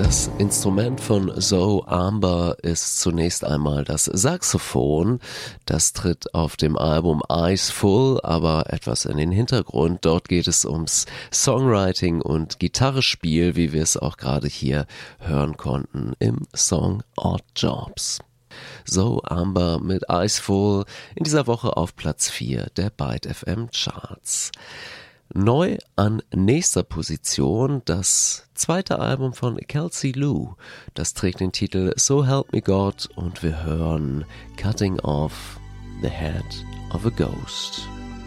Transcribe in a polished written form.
Das Instrument von Zoe Amber ist zunächst einmal das Saxophon. Das tritt auf dem Album Eyes Full aber etwas in den Hintergrund. Dort geht es ums Songwriting und Gitarrespiel, wie wir es auch gerade hier hören konnten im Song Odd Jobs. Zoe Amber mit Eyes Full in dieser Woche auf Platz 4 der Byte FM Charts. Neu an nächster Position das zweite Album von Kelsey Lou. Das trägt den Titel So Help Me God und wir hören Cutting Off the Head of a Ghost.